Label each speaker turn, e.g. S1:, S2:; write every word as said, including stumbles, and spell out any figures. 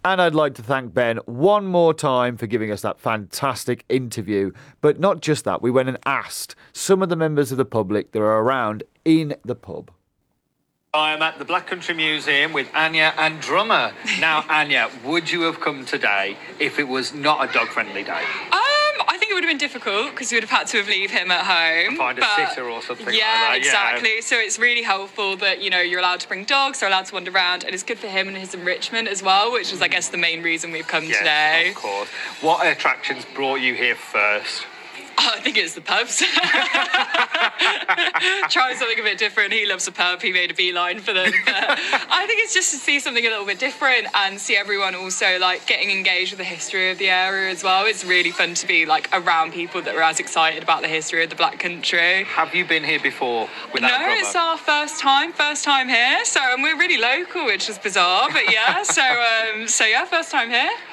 S1: And I'd like to thank Ben one more time for giving us that fantastic interview. But not just that, we went and asked some of the members of the public that are around in the pub. I am at the Black Country Museum with Anya and Drummer. Now, Anya, would you have come today if it was not a dog-friendly day?
S2: Um, I think it would have been difficult because you would have had to have leave him at home.
S1: Find a
S2: but
S1: sitter or something
S2: yeah,
S1: like that.
S2: exactly.
S1: Yeah,
S2: So it's really helpful that, you know, you're allowed to bring dogs, they're allowed to wander around, and it's good for him and his enrichment as well, which is, I guess, the main reason we've come
S1: yes,
S2: today.
S1: Of course. What attractions brought you here first?
S2: Oh, I think it's the pubs. Try something a bit different. He loves a pub. He made a beeline for them. But I think it's just to see something a little bit different and see everyone also like getting engaged with the history of the area as well. It's really fun to be like around people that are as excited about the history of the Black Country.
S1: Have you been here before without
S2: No,
S1: Drummer?
S2: it's our first time, first time here. So and we're really local, which is bizarre, but yeah. So um, so yeah, first time here.